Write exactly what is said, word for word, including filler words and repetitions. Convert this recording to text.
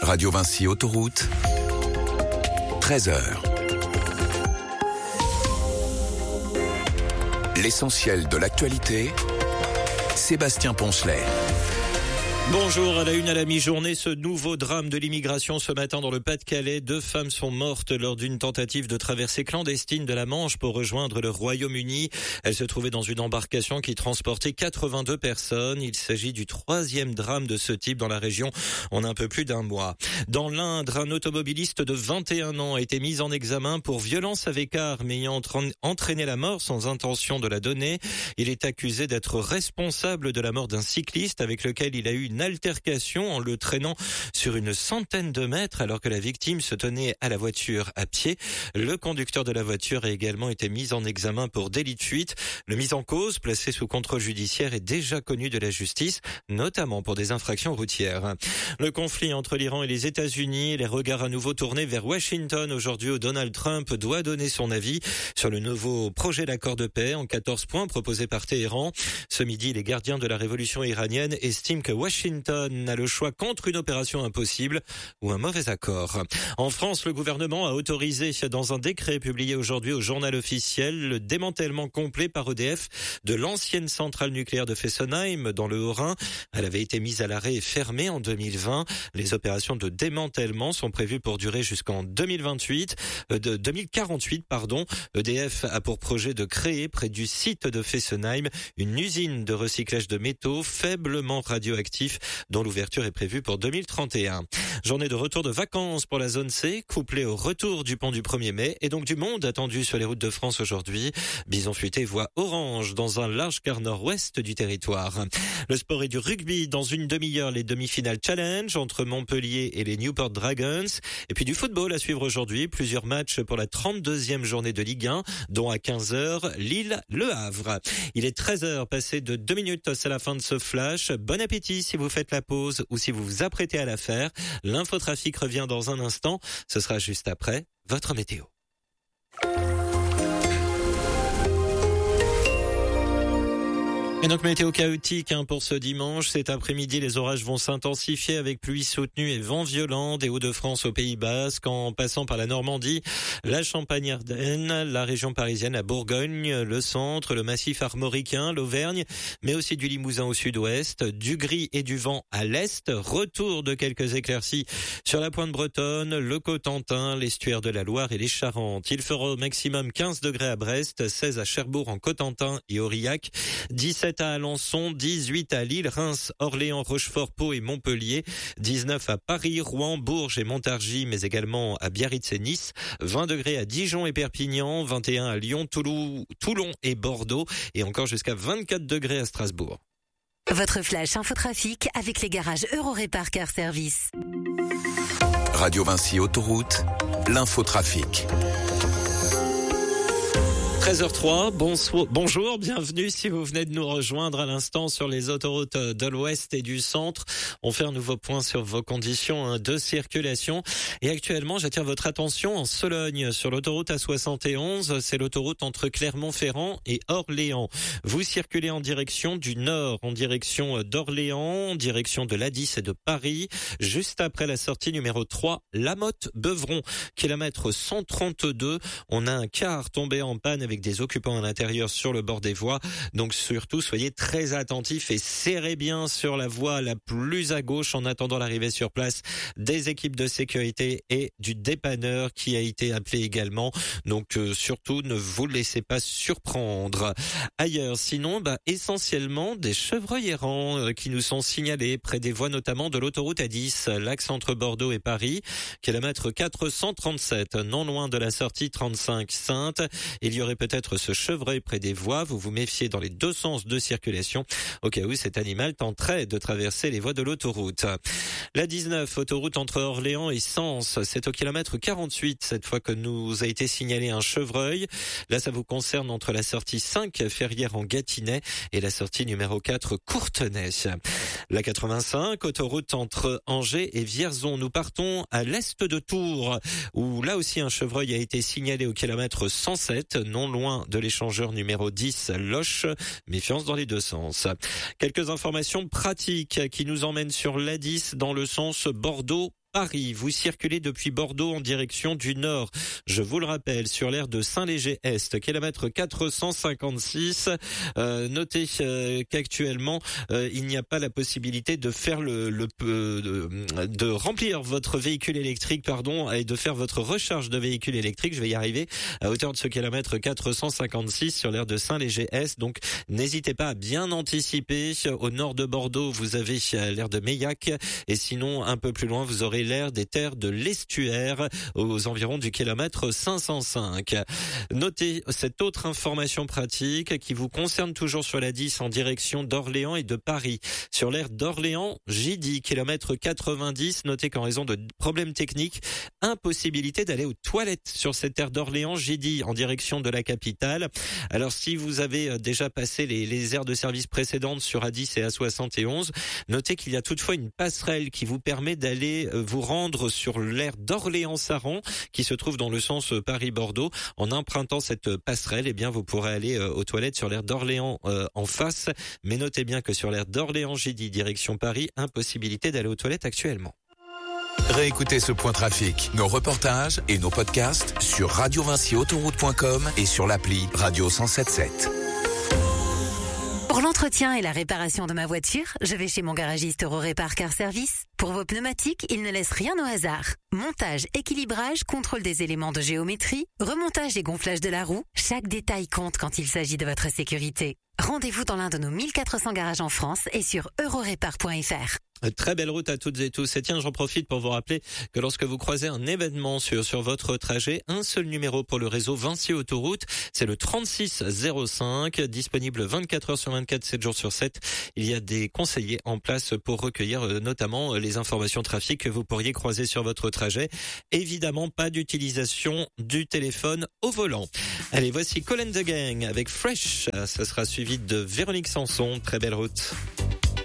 Radio Vinci Autoroute, treize heures. L'essentiel de l'actualité, Sébastien Poncelet. Bonjour, à la une à la mi-journée, ce nouveau drame de l'immigration ce matin dans le Pas-de-Calais. Deux femmes sont mortes lors d'une tentative de traversée clandestine de la Manche pour rejoindre le Royaume-Uni. Elles se trouvaient dans une embarcation qui transportait quatre-vingt-deux personnes. Il s'agit du troisième drame de ce type dans la région en un peu plus d'un mois. Dans l'Indre, un automobiliste de vingt et un ans a été mis en examen pour violence avec arme ayant entraîné la mort sans intention de la donner. Il est accusé d'être responsable de la mort d'un cycliste avec lequel il a eu une altercation en le traînant sur une centaine de mètres alors que la victime se tenait à la voiture à pied. Le conducteur de la voiture a également été mis en examen pour délit de fuite. Le mis en cause, placé sous contrôle judiciaire, est déjà connu de la justice, notamment pour des infractions routières. Le conflit entre l'Iran et les États-Unis, les regards à nouveau tournés vers Washington aujourd'hui où Donald Trump doit donner son avis sur le nouveau projet d'accord de paix en quatorze points proposé par Téhéran. Ce midi, les gardiens de la révolution iranienne estiment que Washington Washington a le choix contre une opération impossible ou un mauvais accord. En France, le gouvernement a autorisé dans un décret publié aujourd'hui au journal officiel le démantèlement complet par E D F de l'ancienne centrale nucléaire de Fessenheim dans le Haut-Rhin. Elle avait été mise à l'arrêt et fermée en deux mille vingt. Les opérations de démantèlement sont prévues pour durer jusqu'en deux mille vingt-huit, euh, de deux mille quarante-huit, pardon. E D F a pour projet de créer près du site de Fessenheim une usine de recyclage de métaux faiblement radioactifs dont l'ouverture est prévue pour deux mille trente et un. Journée de retour de vacances pour la zone C, couplée au retour du pont du premier mai et donc du monde attendu sur les routes de France aujourd'hui. Bison futé voit orange dans un large quart nord-ouest du territoire. Le sport et du rugby dans une demi-heure, les demi-finales challenge entre Montpellier et les Newport Dragons. Et puis du football à suivre aujourd'hui, plusieurs matchs pour la trente-deuxième journée de Ligue un, dont à quinze heures, Lille-Le Havre. Il est treize heures, passé de deux minutes, c'est la fin de ce flash. Bon appétit si vous faites la pause ou si vous vous apprêtez à la faire. L'infotrafic revient dans un instant. Ce sera juste après votre météo. Et donc météo chaotique hein, pour ce dimanche. Cet après-midi, les orages vont s'intensifier avec pluie soutenue et vent violent des Hauts-de-France au Pays Basque, en passant par la Normandie, la Champagne-Ardenne, la région parisienne, la Bourgogne, le centre, le massif armoricain, l'Auvergne, mais aussi du Limousin au sud-ouest, du gris et du vent à l'est. Retour de quelques éclaircies sur la pointe bretonne, le Cotentin, l'estuaire de la Loire et les Charentes. Il fera au maximum quinze degrés à Brest, seize à Cherbourg en Cotentin et Aurillac, dix-sept à Alençon, dix-huit à Lille, Reims, Orléans, Rochefort, Pau et Montpellier, dix-neuf à Paris, Rouen, Bourges et Montargis, mais également à Biarritz et Nice, vingt degrés à Dijon et Perpignan, vingt et un à Lyon, Toulouse, Toulon et Bordeaux et encore jusqu'à vingt-quatre degrés à Strasbourg. Votre flash infotrafic avec les garages Eurorépar Car Service. Radio Vinci Autoroute, l'infotrafic. treize heures trois, bonsoir, bonjour, bienvenue si vous venez de nous rejoindre à l'instant sur les autoroutes de l'Ouest et du Centre. On fait un nouveau point sur vos conditions de circulation. Et actuellement, j'attire votre attention en Sologne sur l'autoroute A soixante et onze. C'est l'autoroute entre Clermont-Ferrand et Orléans. Vous circulez en direction du nord, en direction d'Orléans, en direction de l'A dix et de Paris. Juste après la sortie numéro trois, Lamotte-Beuvron, kilomètre cent trente-deux. On a un car tombé en panne avec des occupants à l'intérieur sur le bord des voies. Donc surtout, soyez très attentifs et serrez bien sur la voie la plus à gauche en attendant l'arrivée sur place des équipes de sécurité et du dépanneur qui a été appelé également. Donc euh, surtout, ne vous laissez pas surprendre. Ailleurs, sinon, bah, essentiellement des chevreuils errants euh, qui nous sont signalés près des voies notamment de l'autoroute A dix, l'axe entre Bordeaux et Paris, kilomètre quatre cent trente-sept, non loin de la sortie trente-cinq Sainte. Il y aurait peut-être ce chevreuil près des voies. Vous vous méfiez dans les deux sens de circulation au cas où cet animal tenterait de traverser les voies de l'autoroute. La dix-neuf, autoroute entre Orléans et Sens, c'est au kilomètre quarante-huit cette fois que nous a été signalé un chevreuil. Là, ça vous concerne entre la sortie cinq Ferrières en Gâtinais et la sortie numéro quatre Courtenay. La quatre-vingt-cinq, autoroute entre Angers et Vierzon. Nous partons à l'est de Tours où là aussi un chevreuil a été signalé au kilomètre cent sept, non loin de l'échangeur numéro dix Loche. Méfiance dans les deux sens. Quelques informations pratiques qui nous emmènent sur l'A dix dans le sens Bordeaux Paris. Vous circulez depuis Bordeaux en direction du nord. Je vous le rappelle, sur l'aire de Saint-Léger-Est, kilomètre quatre cent cinquante-six. Euh, notez euh, qu'actuellement, euh, il n'y a pas la possibilité de faire le, le de, de remplir votre véhicule électrique, pardon, et de faire votre recharge de véhicule électrique. Je vais y arriver à hauteur de ce kilomètre quatre cent cinquante-six sur l'aire de Saint-Léger-Est. Donc, n'hésitez pas à bien anticiper. Au nord de Bordeaux, vous avez l'aire de Meillac, et sinon, un peu plus loin, vous aurez l'aire des terres de l'Estuaire, aux environs du kilomètre cinq cent cinq. Notez cette autre information pratique qui vous concerne toujours sur la dix en direction d'Orléans et de Paris. Sur l'aire d'Orléans, J D, kilomètre quatre-vingt-dix, notez qu'en raison de problèmes techniques, impossibilité d'aller aux toilettes sur cette aire d'Orléans, J D, en direction de la capitale. Alors si vous avez déjà passé les, les aires de service précédentes sur A dix et A soixante et onze, notez qu'il y a toutefois une passerelle qui vous permet d'aller vous rendre sur l'aire d'Orléans-Saran, qui se trouve dans le sens Paris-Bordeaux. En empruntant cette passerelle, eh bien, vous pourrez aller aux toilettes sur l'aire d'Orléans euh, en face. Mais notez bien que sur l'aire d'Orléans, J D, direction Paris, impossibilité d'aller aux toilettes actuellement. Réécoutez ce point trafic, nos reportages et nos podcasts sur radio vinci autoroute point com et sur l'appli Radio cent sept sept. Pour l'entretien et la réparation de ma voiture, je vais chez mon garagiste Eurorépar Car Service. Pour vos pneumatiques, il ne laisse rien au hasard. Montage, équilibrage, contrôle des éléments de géométrie, remontage et gonflage de la roue, chaque détail compte quand il s'agit de votre sécurité. Rendez-vous dans l'un de nos mille quatre cents garages en France et sur eurorépar point f r. Très belle route à toutes et tous. Et tiens, j'en profite pour vous rappeler que lorsque vous croisez un événement sur, sur votre trajet, un seul numéro pour le réseau Vinci Autoroute, c'est le trente-six zéro cinq, disponible vingt-quatre heures sur vingt-quatre, sept jours sur sept. Il y a des conseillers en place pour recueillir euh, notamment euh, les informations trafic que vous pourriez croiser sur votre trajet. Évidemment, pas d'utilisation du téléphone au volant. Allez, voici Colin the Gang avec Fresh. Ça sera suivi de Véronique Sanson. Très belle route.